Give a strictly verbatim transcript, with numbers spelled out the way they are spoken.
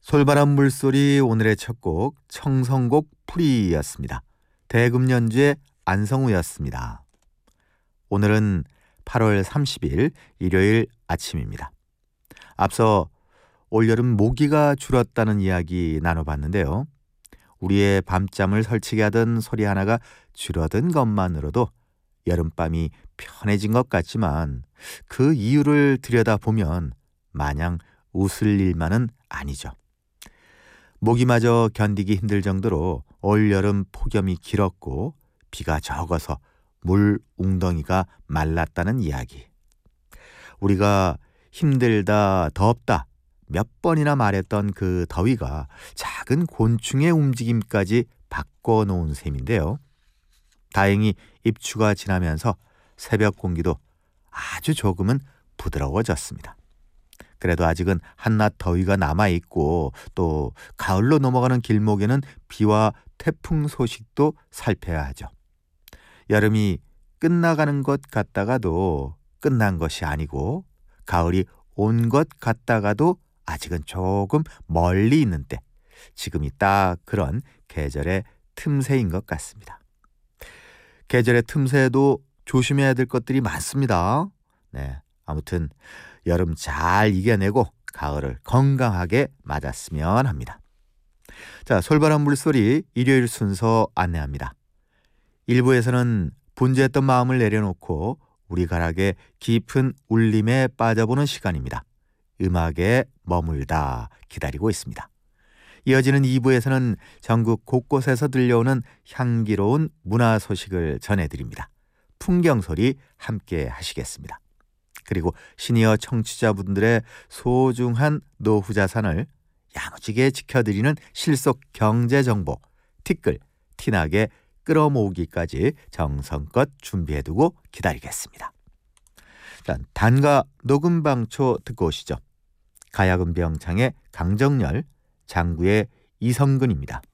솔바람 물소리 오늘의 첫 곡 청성곡 풀이였습니다. 대금연주의 안성우였습니다. 오늘은 팔월 삼십일 일요일 아침입니다. 앞서 올여름 모기가 줄었다는 이야기 나눠봤는데요. 우리의 밤잠을 설치게 하던 소리 하나가 줄어든 것만으로도 여름밤이 편해진 것 같지만 그 이유를 들여다보면 마냥 웃을 일만은 아니죠. 모기마저 견디기 힘들 정도로 올여름 폭염이 길었고 비가 적어서 물 웅덩이가 말랐다는 이야기. 우리가 힘들다, 덥다 몇 번이나 말했던 그 더위가 작은 곤충의 움직임까지 바꿔놓은 셈인데요. 다행히 입추가 지나면서 새벽 공기도 아주 조금은 부드러워졌습니다. 그래도 아직은 한낮 더위가 남아있고 또 가을로 넘어가는 길목에는 비와 태풍 소식도 살펴야 하죠. 여름이 끝나가는 것 같다가도 끝난 것이 아니고 가을이 온 것 같다가도 아직은 조금 멀리 있는 때, 지금이 딱 그런 계절의 틈새인 것 같습니다. 계절의 틈새에도 조심해야 될 것들이 많습니다. 네, 아무튼 여름 잘 이겨내고 가을을 건강하게 맞았으면 합니다. 자, 솔바람 물소리 일요일 순서 안내합니다. 일 부에서는 분주했던 마음을 내려놓고 우리 가락의 깊은 울림에 빠져보는 시간입니다. 음악에 머물다 기다리고 있습니다. 이어지는 이 부에서는 전국 곳곳에서 들려오는 향기로운 문화 소식을 전해드립니다. 풍경소리 함께 하시겠습니다. 그리고 시니어 청취자분들의 소중한 노후 자산을 야무지게 지켜드리는 실속 경제정보 티끌, 티나게 끌어모으기까지 정성껏 준비해두고 기다리겠습니다. 자, 단가 녹음방초 듣고 오시죠. 가야금병창의 강정열, 장구의 이성근입니다.